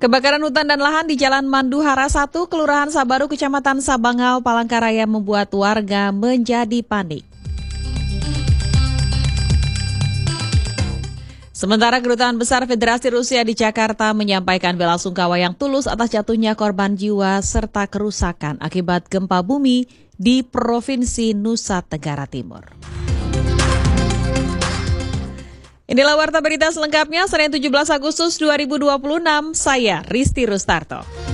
Kebakaran hutan dan lahan di Jalan Manduhara 1, Kelurahan Sabaru, Kecamatan Sabangau, Palangkaraya membuat warga menjadi panik. Sementara Kedutaan Besar Federasi Rusia di Jakarta menyampaikan belasungkawa yang tulus atas jatuhnya korban jiwa serta kerusakan akibat gempa bumi di Provinsi Nusa Tenggara Timur. Inilah Warta Berita selengkapnya Senin 17 Agustus 2026, saya Risti Rustarto.